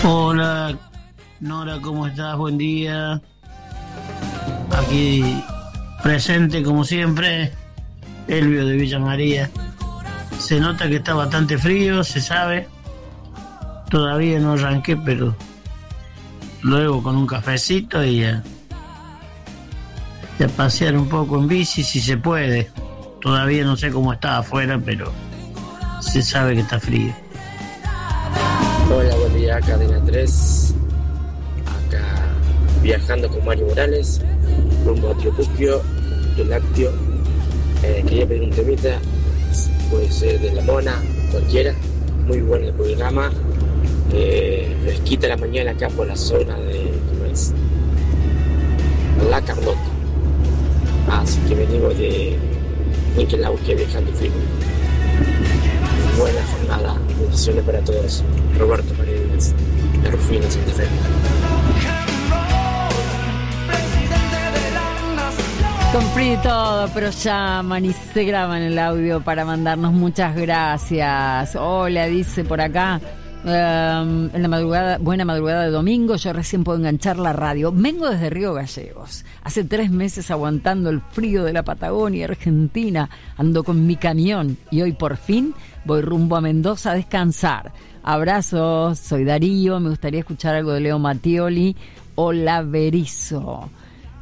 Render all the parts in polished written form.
Hola, Nora, ¿cómo estás? Buen día. Aquí presente como siempre, Elvio de Villa María. Se nota que está bastante frío, se sabe. Todavía no arranqué, pero luego con un cafecito y a pasear un poco en bici si se puede. Todavía no sé cómo está afuera, pero se sabe que está frío. Hola, buen día, Cadena 3. Acá viajando con Mario Morales, rumbo a Tiopuquio, el lácteo. Quería pedir un temita, puede ser de La Mona, cualquiera. Muy bueno el programa. Fresquita la mañana acá por la zona de La Carlota. Así que venimos de Niquelauque viajando frío. Buena jornada, bendiciones para todos. Roberto Paredes, de Rufino, Santa Fe. Con frío y todo, pero llaman y se graban el audio para mandarnos muchas gracias. Hola, dice por acá. En la madrugada, buena madrugada de domingo, yo recién puedo enganchar la radio. Vengo desde Río Gallegos. Hace 3 meses aguantando el frío de la Patagonia Argentina. Ando con mi camión y hoy por fin voy rumbo a Mendoza a descansar. Abrazos, soy Darío, me gustaría escuchar algo de Leo Mattioli o La Berizo.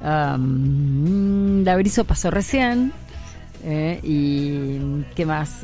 La Berizo pasó recién. Y ¿qué más?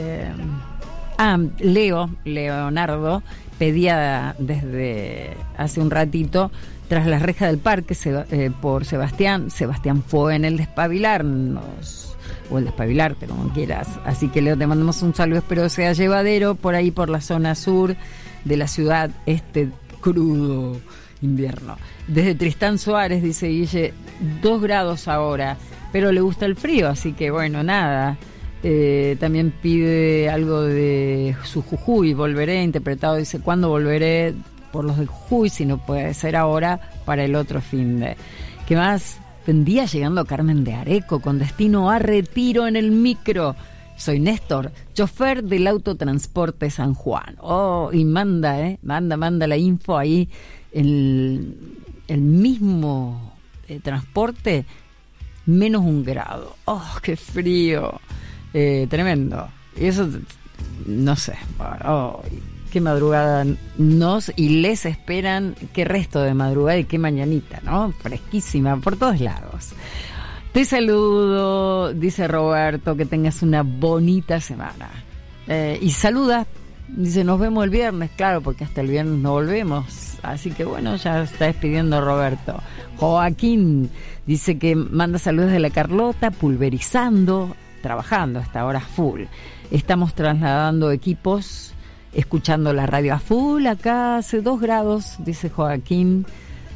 Leonardo pedía desde hace un ratito Tras las rejas del parque por Sebastián fue en el Despabilarnos o el Despabilarte, como quieras. Así que Leo, te mandamos un saludo, espero sea llevadero por ahí por la zona sur de la ciudad, este crudo invierno. Desde Tristán Suárez, dice Guille, 2 grados ahora, pero le gusta el frío, así que bueno, nada. También pide algo de su Jujuy, volveré, interpretado, dice, ¿cuándo volveré? Por los de Jujuy, si no puede ser ahora, para el otro fin de. ¿Qué más? Vendía llegando Carmen de Areco, con destino a Retiro en el micro. Soy Néstor, chofer del autotransporte San Juan. Oh, y manda la info ahí, el mismo transporte, menos 1 grado. Oh, qué frío. Tremendo. Y eso, no sé. Oh, qué madrugada nos y les esperan, qué resto de madrugada y qué mañanita, ¿no? Fresquísima por todos lados. Te saludo, dice Roberto, que tengas una bonita semana. Y saluda, dice, nos vemos el viernes, claro, porque hasta el viernes no volvemos. Así que bueno, ya está despidiendo Roberto. Joaquín dice que manda saludos de la Carlota, pulverizando, trabajando hasta ahora full. Estamos trasladando equipos, escuchando la radio a full, acá hace 2 grados, dice Joaquín.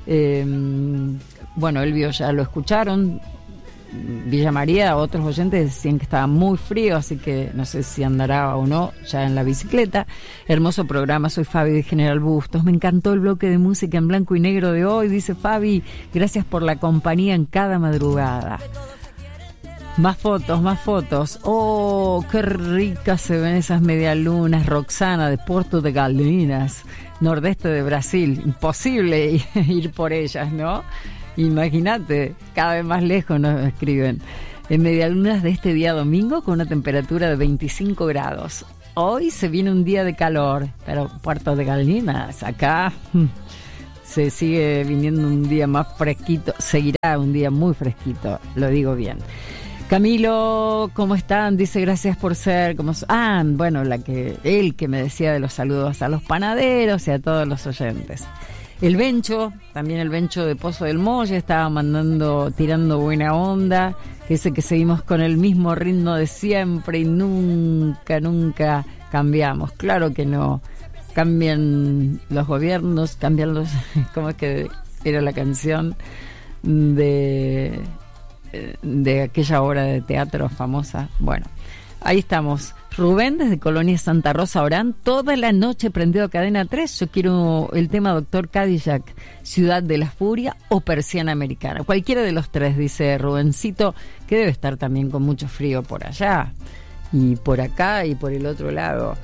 Bueno, Elvio ya lo escucharon. Villa María, otros oyentes decían que estaba muy frío, así que no sé si andará o no ya en la bicicleta. Hermoso programa, soy Fabi de General Bustos. Me encantó el bloque de música en blanco y negro de hoy, dice Fabi. Gracias por la compañía en cada madrugada. Más fotos. Oh, qué ricas se ven esas medialunas. Roxana de Porto de Galinhas, nordeste de Brasil. Imposible ir por ellas, ¿no? Imagínate, cada vez más lejos nos escriben. En medialunas de este día domingo con una temperatura de 25 grados. Hoy se viene un día de calor, pero Puerto de Galinhas, acá se sigue viniendo un día más fresquito. Seguirá un día muy fresquito, lo digo bien. Camilo, ¿cómo están? Dice, gracias por ser como... bueno, él que me decía de los saludos a los panaderos y a todos los oyentes. El Bencho, también el Bencho de Pozo del Molle, estaba tirando buena onda, que dice que seguimos con el mismo ritmo de siempre y nunca cambiamos. Claro que no, cambian los gobiernos, cambian los... ¿Cómo es que era la canción de aquella obra de teatro famosa? Bueno, ahí estamos. Rubén desde Colonia Santa Rosa, Orán, toda la noche prendido a Cadena 3. Yo quiero el tema Doctor Cadillac, Ciudad de la Furia o Persiana Americana. Cualquiera de los 3, dice Rubencito, que debe estar también con mucho frío por allá y por acá y por el otro lado.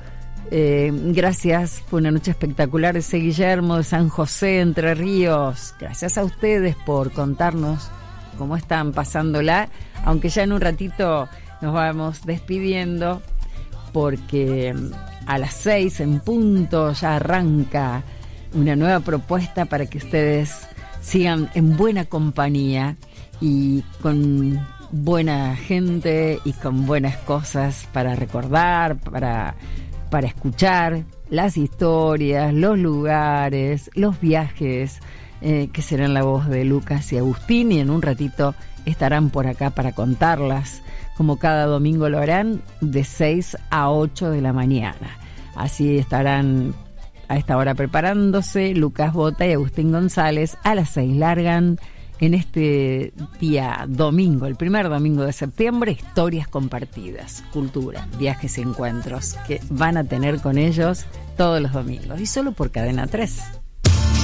Gracias, fue una noche espectacular ese Guillermo de San José, Entre Ríos. Gracias a ustedes por contarnos cómo están pasándola, aunque ya en un ratito nos vamos despidiendo, porque a las 6 en punto ya arranca una nueva propuesta para que ustedes sigan en buena compañía y con buena gente y con buenas cosas para recordar, para escuchar las historias, los lugares, los viajes, que serán la voz de Lucas y Agustín, y en un ratito estarán por acá para contarlas, como cada domingo lo harán, de 6 a 8 de la mañana. Así estarán a esta hora preparándose Lucas Bota y Agustín González. A las 6 largan en este día domingo, el primer domingo de septiembre, historias compartidas, cultura, viajes y encuentros que van a tener con ellos todos los domingos, y solo por Cadena 3.